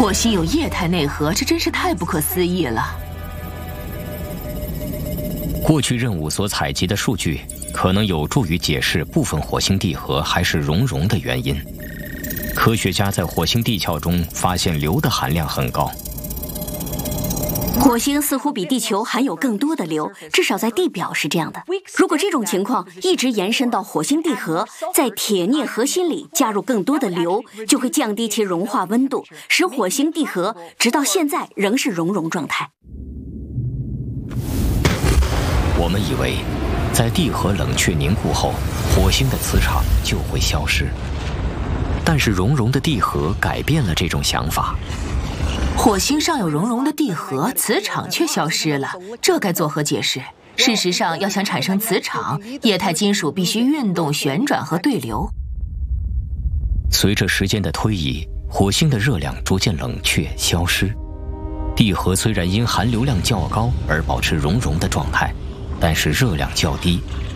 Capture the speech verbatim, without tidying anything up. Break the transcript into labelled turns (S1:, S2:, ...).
S1: 火星有液态内核，这真是太不可思议了。
S2: 过去任务所采集的数据，可能有助于解释部分火星地核还是熔融的原因。科学家在火星地壳中发现硫的含量很高。
S3: 火星似乎比地球含有更多的硫，至少在地表是这样的。如果这种情况一直延伸到火星地核，在铁镍核心里加入更多的硫，就会降低其融化温度，使火星地核直到现在仍是熔融状态。
S2: 我们以为，在地核冷却凝固后，火星的磁场就会消失。但是熔融的地核改变了这种想法。
S1: 火星上有熔融的地核，磁场却消失了，这该作何解释？事实上，要想产生磁场，液态金属必须运动、旋转和对流。
S2: 随着时间的推移，火星的热量逐渐冷却消失。地核虽然因含硫量较高而保持熔融的状态，但是热量较低，